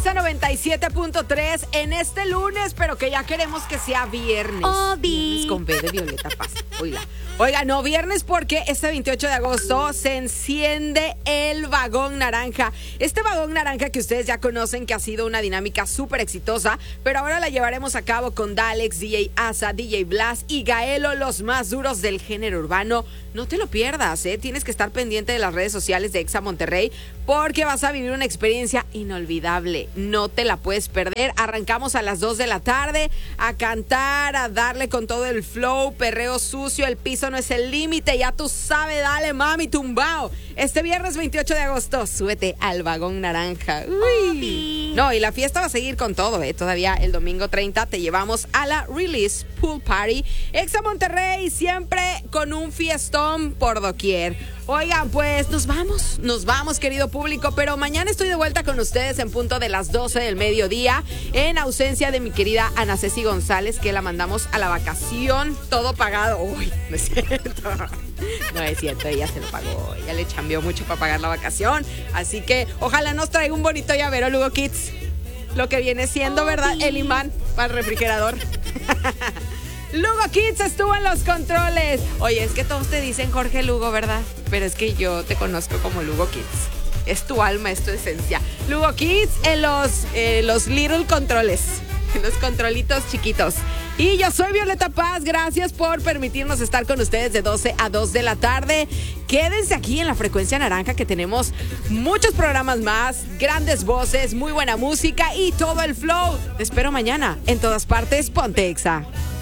Exa 97.3 en este lunes, pero que ya queremos que sea viernes. Viernes con B de Violeta Paz. Oiga, no viernes porque este 28 de agosto se enciende el Vagón Naranja. Este Vagón Naranja que ustedes ya conocen, que ha sido una dinámica súper exitosa, pero ahora la llevaremos a cabo con Dalex, DJ Asa, DJ Blas y Gaelo, los más duros del género urbano. No te lo pierdas, tienes que estar pendiente de las redes sociales de Exa Monterrey porque vas a vivir una experiencia inolvidable. No te la puedes perder. Arrancamos a las 2 de la tarde a cantar, a darle con todo el flow, perreo sucio, el piso no es el límite, ya tú sabes, dale mami, tumbao. Este viernes 28 de agosto, súbete al Vagón Naranja. Uy. No, y la fiesta va a seguir con todo, Todavía el domingo 30 te llevamos a la Release Pool Party. Exa Monterrey, siempre con un fiestón por doquier. Oigan, pues nos vamos, querido público, pero mañana estoy de vuelta con ustedes en punto de las 12 del mediodía, en ausencia de mi querida Ana Ceci González, que la mandamos a la vacación, todo pagado. Uy, no es cierto. No es cierto, ella se lo pagó, ella le chambeó mucho para pagar la vacación, así que ojalá nos traiga un bonito llavero, Lugo Kids, lo que viene siendo, ¿verdad? El imán para el refrigerador. Lugo Kids estuvo en los controles. Oye, es que todos te dicen Jorge Lugo, ¿verdad? Pero es que yo te conozco como Lugo Kids. Es tu alma, es tu esencia. Lugo Kids en los little controles, en los controlitos chiquitos. Y yo soy Violeta Paz, gracias por permitirnos estar con ustedes de 12 a 2 de la tarde. Quédense aquí en la frecuencia naranja que tenemos muchos programas más, grandes voces, muy buena música y todo el flow. Te espero mañana en todas partes, ponte Exa.